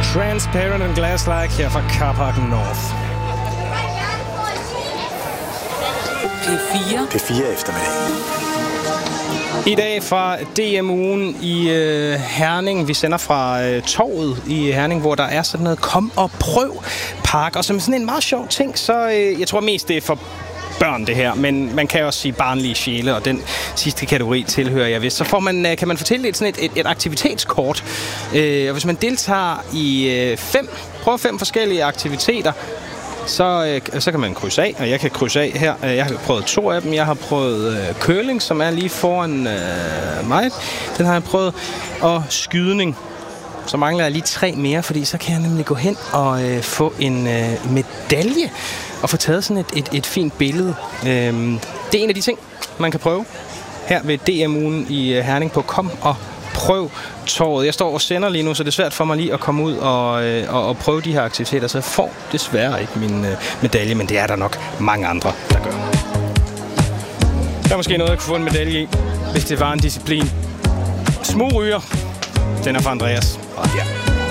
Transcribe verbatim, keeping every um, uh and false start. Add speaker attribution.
Speaker 1: Transparent and Glass-like her fra Carpark North.
Speaker 2: P fire.
Speaker 3: P fire eftermiddag.
Speaker 1: I dag fra D M-ugen i øh, Herning. Vi sender fra øh, torvet i Herning, hvor der er sådan noget kom og prøv park. Og som sådan en meget sjov ting, så øh, jeg tror mest det er for børn det her, men man kan også sige barnlige sjæle, og den sidste kategori tilhører jeg vist. Så får man, kan man få tildelt sådan et, et, et aktivitetskort. Øh, og hvis man deltager i øh, fem, prøver fem forskellige aktiviteter, Så, øh, så kan man krydse af, og jeg kan krydse af her. Jeg har prøvet to af dem. Jeg har prøvet øh, curling, som er lige foran øh, mig. Den har jeg prøvet. Og skydning. Så mangler jeg lige tre mere, fordi så kan jeg nemlig gå hen og øh, få en øh, medalje og få taget sådan et, et, et fint billede. Øhm, det er en af de ting, man kan prøve her ved D M-ugen i øh, Herning på Kom og Prøv torvet. Jeg står og sender lige nu, så det er svært for mig lige at komme ud og, øh, og, og prøve de her aktiviteter, så jeg får desværre ikke min øh, medalje, men det er der nok mange andre, der gør. Der er måske noget, jeg kunne få en medalje i, hvis det var en disciplin. Smugryger. Den er fra Andreas. Og ja.